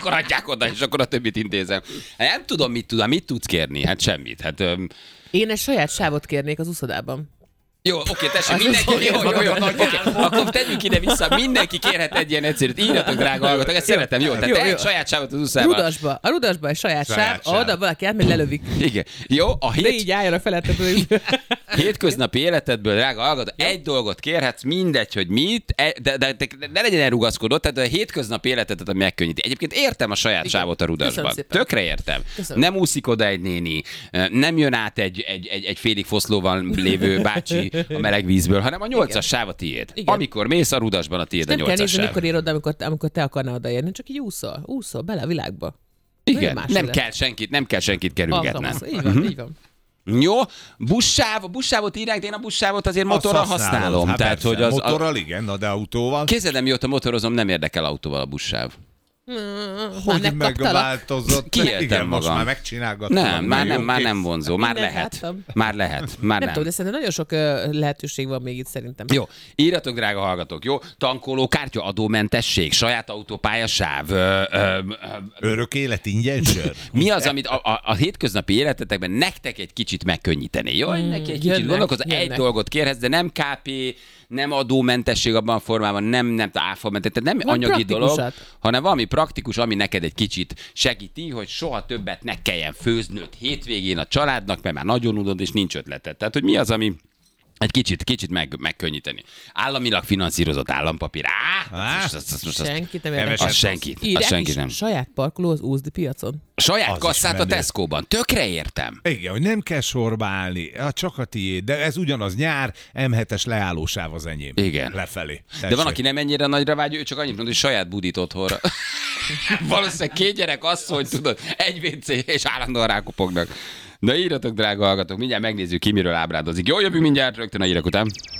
akkor adják oda, és akkor a többit intézem. Hát nem tudom, mit tudsz kérni? Hát semmit. Hát, Én egy saját sávot kérnék az uszodában. jó, oké, tessék, mindenki, jó, oké, akkor tegyük ide vissza, mindenki kérhet egy ilyen egyszerűt, írjatok, drága hallgatók, ezt szeretem, jó, tehát egy saját sávot az uszában. A rudasba egy saját sáv, oda valaki átmegy, lelövik. Igen, jó, De így álljon a felettető. hétköznapi életedből, drága hallgató, egy dolgot kérhetsz, mindegy, hogy mit, de ne legyen elrugaszkodott, tehát a hétköznapi életedet megkönnyíti. Egyébként értem a saját sávot a rudasban. Tökre értem. Köszönöm. Nem úszik oda egy néni, nem jön át egy félig foszlóval lévő bácsi a meleg vízből, hanem a 8-as sáv a tiéd. Igen. Amikor mész a rudasban, a tiéd a 8-as Nem kell nézni, sáv. mikor érod, amikor te akarnál odaérni, csak így úszol bele a világba. Igen, nem kell senkit kerülgetnem. Így van. Jó, buszsávot írják, de én a buszsávot azért motorral használom. Hát Tehát, persze, hogy motorral igen, de autóval. Képzeld, mióta motorozom, nem érdekel autóval a buszsáv. Hogy megváltozott. Kiéltem Igen, most magam. már megcsinálgattam. Nem, már nem vonzó, már Mindent lehet. láttam. Már lehet, már Nem tudom, nem. de szerintem nagyon sok lehetőség van még itt szerintem. Jó, írjatok, drága hallgatók, jó? Tankolókártya, adómentesség, saját autópályasáv. Örök élet ingyen sör. Mi az, amit a hétköznapi életetekben nektek egy kicsit megkönnyíteni? Jó, neki egy kicsit gondolkozz, egy dolgot kérhetsz, de nem KP, nem adómentesség abban a formában, nem áfamentes, tehát nem anyagi dolog, hanem valami praktikus, ami neked egy kicsit segíti, hogy soha többet ne kelljen főznöd hétvégén a családnak, mert már nagyon unod, és nincs ötleted. Tehát, hogy mi az, ami egy kicsit megkönnyíteni. Államilag finanszírozott állampapír. Senkit nem érdekel. Az senkit. Az Írják senkit is, nem. saját parkoló az úzdi piacon. Saját Az kasszát is a menő. Tesco-ban. Tökre értem. Igen, hogy nem kell sorba állni, csak a tiéd, de ez ugyanaz nyár, M7-es leállósáv az enyém. Igen. Lefelé. De van, aki nem ennyire nagyra vágyó, ő csak annyit mond, hogy saját budit otthonra. Valószínűleg 2 gyerek asszony, tudod, egy WC, és állandóan rákopognak. Na írjatok, drága hallgatók, mindjárt megnézzük ki, miről ábrádozik. Jó, jövünk mindjárt rögtön a hírek után.